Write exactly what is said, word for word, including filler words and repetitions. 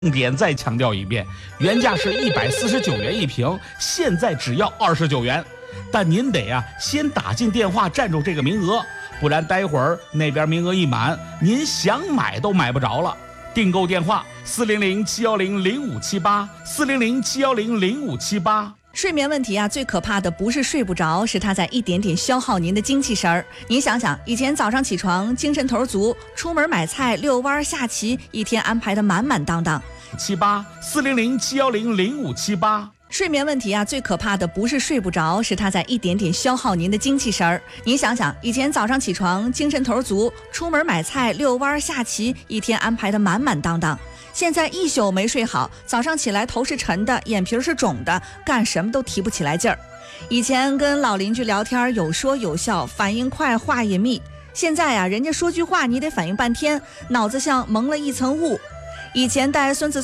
重点再强调一遍，原价是一百四十九元一瓶，现在只要二十九元。但您得啊先打进电话占住这个名额，不然待会儿那边名额一满，您想买都买不着了。订购电话：四零零七幺零零五七八，四零零七幺零零五七八。 睡眠问题啊，最可怕的不是睡不着，是它在一点点消耗您的精气神儿。您想想，以前早上起床精神头足，出门买菜、遛弯、下棋，一天安排的满满当当。 七八四零零七幺零零五七八。 睡眠问题啊，最可怕的不是睡不着，是它在一点点消耗您的精气神儿。您想想，以前早上起床精神头足，出门买菜、遛弯、下棋，一天安排的满满当当。现在一宿没睡好，早上起来头是沉的，眼皮是肿的，干什么都提不起来劲儿。以前跟老邻居聊天有说有笑，反应快，话也密。现在啊，人家说句话你得反应半天，脑子像蒙了一层雾。以前带孙子